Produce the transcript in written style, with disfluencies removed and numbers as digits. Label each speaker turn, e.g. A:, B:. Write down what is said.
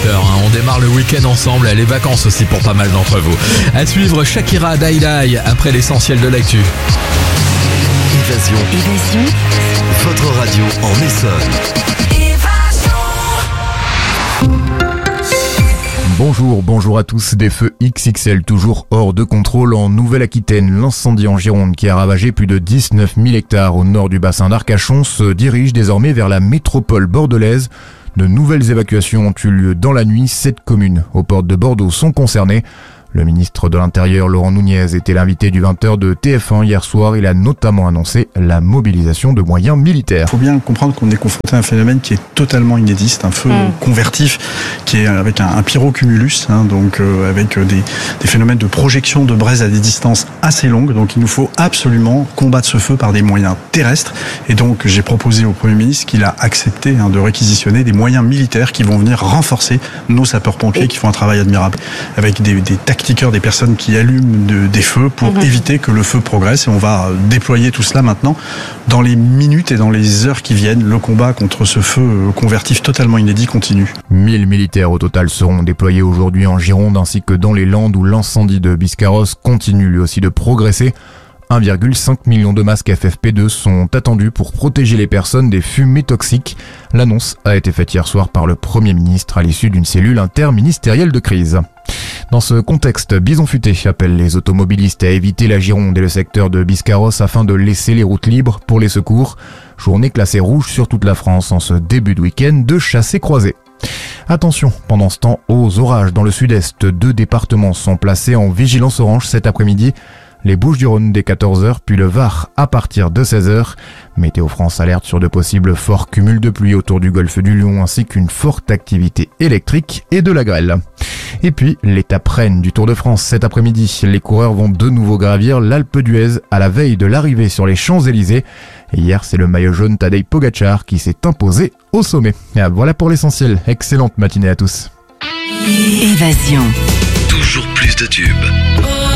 A: 18h. On démarre le week-end ensemble, les vacances aussi pour pas mal d'entre vous. À suivre Shakira Daïdaï après l'essentiel de l'actu.
B: Évasion. Votre radio en Essonne.
C: Bonjour à tous. Des feux XXL toujours hors de contrôle en Nouvelle-Aquitaine. L'incendie en Gironde qui a ravagé plus de 19 000 hectares au nord du bassin d'Arcachon se dirige désormais vers la métropole bordelaise. De nouvelles évacuations ont eu lieu dans la nuit. 7 communes aux portes de Bordeaux sont concernées. Le ministre de l'Intérieur, Laurent Nunez, était l'invité du 20h de TF1 hier soir. Il a notamment annoncé la mobilisation de moyens militaires.
D: Il faut bien comprendre qu'on est confronté à un phénomène qui est totalement inédit. C'est un feu convertif qui est avec un pyrocumulus, avec des phénomènes de projection de braise à des distances assez longues. Donc il nous faut absolument combattre ce feu par des moyens terrestres. Et donc j'ai proposé au Premier ministre qu'il a accepté de réquisitionner des moyens militaires qui vont venir renforcer nos sapeurs-pompiers qui font un travail admirable. Avec des des personnes qui allument des feux pour éviter que le feu progresse, et on va déployer tout cela maintenant dans les minutes et dans les heures qui viennent. Le combat contre ce feu convertif totalement inédit continue.
C: 1000 militaires au total seront déployés aujourd'hui en Gironde ainsi que dans les Landes où l'incendie de Biscarrosse continue lui aussi de progresser. 1,5 million de masques FFP2 sont attendus pour protéger les personnes des fumées toxiques. L'annonce a été faite hier soir par le Premier ministre à l'issue d'une cellule interministérielle de crise. Dans ce contexte, Bison Futé appelle les automobilistes à éviter la Gironde et le secteur de Biscarrosse afin de laisser les routes libres pour les secours. Journée classée rouge sur toute la France en ce début de week-end de chassés-croisés. Attention, pendant ce temps, aux orages dans le sud-est. 2 départements sont placés en vigilance orange cet après-midi. Les Bouches-du-Rhône dès 14h, puis le Var à partir de 16h. Météo France alerte sur de possibles forts cumuls de pluie autour du golfe du Lion ainsi qu'une forte activité électrique et de la grêle. Et puis, l'étape reine du Tour de France cet après-midi. Les coureurs vont de nouveau gravir l'Alpe d'Huez à la veille de l'arrivée sur les Champs-Élysées. Et hier, c'est le maillot jaune Tadej Pogačar qui s'est imposé au sommet. Et voilà pour l'essentiel. Excellente matinée à tous.
B: Toujours plus de tubes.